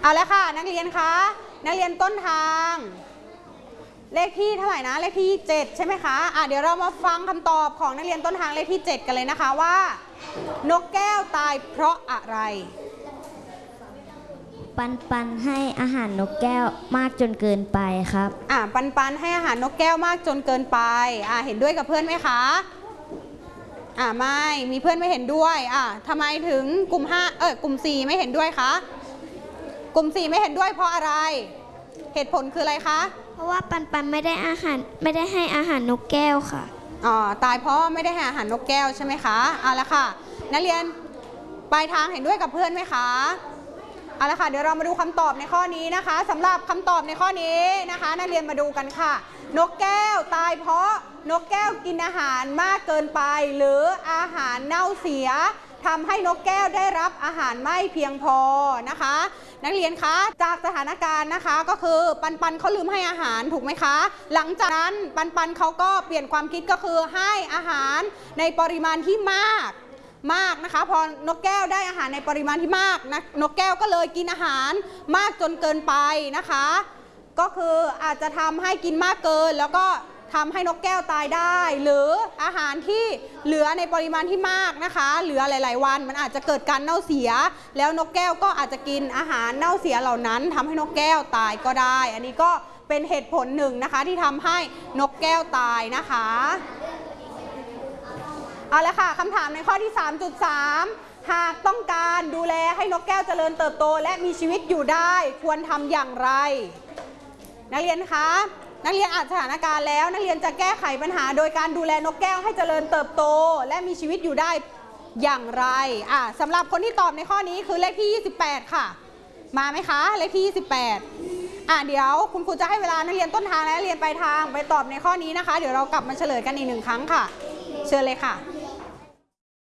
เอาแล้วค่ะนักเรียนคะนักเรียนต้นทางเลขที่เท่าไหร่นะเลขที่7ใช่ไหมคะเดี๋ยวเรามาฟังคำตอบของนักเรียนต้นทางเลขที่7กันเลยนะคะว่านกแก้วตายเพราะอะไรปันให้อาหารนกแก้วมากจนเกินไปครับปันให้อาหารนกแก้วมากจนเกินไปเห็นด้วยกับเพื่อนไหมคะไม่มีเพื่อนไม่เห็นด้วยทำไมถึงกลุ่ม5กลุ่ม4ไม่เห็นด้วยคะกลุ่ม4ไม่เห็นด้วยเพราะอะไรเหตุผลคืออะไรคะเพราะว่าปันไม่ได้ให้อาหารนกแก้วค่ะตายเพราะไม่ได้ให้อาหารนกแก้วใช่ไหมคะแล้วค่ะนักเรียนปลายทางเห็นด้วยกับเพื่อนไหมคะละค่ะเดี๋ยวเรามาดูคำตอบในข้อนี้นะคะสำหรับคำตอบในข้อนี้นะคะนักเรียนมาดูกันค่ะนกแก้วตายเพราะนกแก้วกินอาหารมากเกินไปหรืออาหารเน่าเสียทำให้นกแก้วได้รับอาหารไม่เพียงพอนะคะนักเรียนคะจากสถานการณ์นะคะก็คือปันเขาลืมให้อาหารถูกไหมคะหลังจากนั้นปันเขาก็เปลี่ยนความคิดก็คือให้อาหารในปริมาณที่มากนะคะพอนกแก้วได้อาหารในปริมาณที่มากนกแก้วก็เลยกินอาหารมากจนเกินไปนะคะก็คืออาจจะทำให้กินมากเกินแล้วก็ทำให้นกแก้วตายได้หรืออาหารที่เหลือในปริมาณที่มากนะคะเหลือหลายๆวันมันอาจจะเกิดการเน่าเสียแล้วนกแก้วก็อาจจะกินอาหารเน่าเสียเหล่านั้นทำให้นกแก้วตายก็ได้อันนี้ก็เป็นเหตุผลหนึ่งนะคะที่ทำให้นกแก้วตายนะคะเอาละค่ะคำถามในข้อที่ 3.3 หากต้องการดูแลให้นกแก้วเจริญเติบโตและมีชีวิตอยู่ได้ควรทำอย่างไรนักเรียนคะนักเรียนอ่านสถานการณ์แล้วนักเรียนจะแก้ไขปัญหาโดยการดูแลนกแก้วให้เจริญเติบโตและมีชีวิตอยู่ได้อย่างไรสำหรับคนที่ตอบในข้อนี้คือเลขที่28ค่ะมาไหมคะเลขที่28เดี๋ยวคุณครูจะให้เวลานักเรียนต้นทางและนักเรียนปลายทางไปตอบในข้อนี้นะคะเดี๋ยวเรากลับมาเฉลยกันอีก1 ครั้งค่ะเชิญเลยค่ะ